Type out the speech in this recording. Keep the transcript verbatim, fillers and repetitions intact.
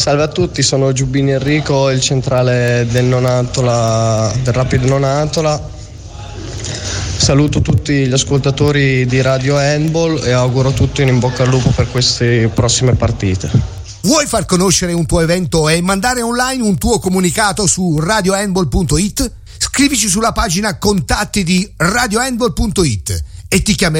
Salve a tutti, sono Giubbini Enrico, il centrale del Nonantola, del Rapid Nonantola. Saluto tutti gli ascoltatori di Radio Handball e auguro a tutti un in bocca al lupo per queste prossime partite. Vuoi far conoscere un tuo evento e mandare online un tuo comunicato su radio handball punto it? Scrivici sulla pagina contatti di radio handball punto it e ti chiameremo